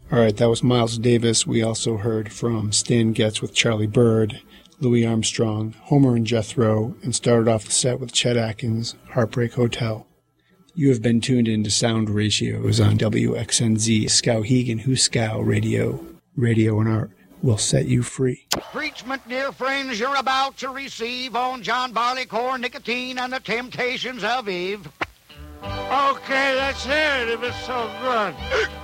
All right, that was Miles Davis. We also heard from Stan Getz with Charlie Bird, Louis Armstrong, Homer and Jethro, and started off the set with Chet Atkins, Heartbreak Hotel. You have been tuned into Sound Ratios on WXNZ, Skowhegan, Huskow Radio. Radio and art will set you free. Preachment, dear friends, you're about to receive on John Barleycorn, Nicotine, and the Temptations of Eve. Okay, let's hear it if it's so good.